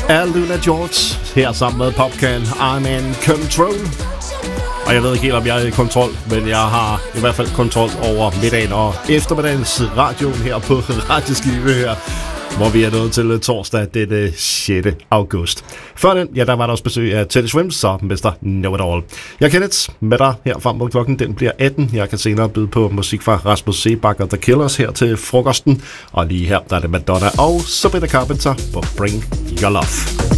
er Luna George her sammen med Popcan. I'm in control. Og jeg ved ikke helt, om jeg er i kontrol, men jeg har i hvert fald kontrol over middagen og eftermiddagens radioen her på Radioskive her, hvor vi er nået til torsdag den 6. august. Før den, ja, der var der også besøg af Teddy Swims, så Mr. Know It All. Jeg Kenneth med dig her frem mod klokken, den bliver 18. Jeg kan senere byde på musik fra Rasmus Seebach og The Killers her til frokosten. Og lige her, der er det Madonna og Sabrina Carpenter på Bring Your Love.